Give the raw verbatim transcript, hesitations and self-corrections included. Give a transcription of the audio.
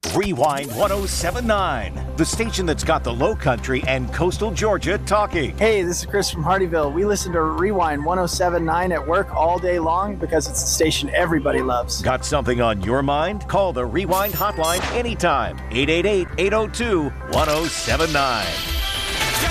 Rewind ten seventy-nine, the station that's got the Low Country and coastal Georgia talking. Hey, this is Chris from Hardyville. We listen to Rewind ten seventy-nine at work all day long because it's the station everybody loves. Got something on your mind? Call the Rewind hotline anytime. eight eight eight, eight oh two, ten seventy-nine.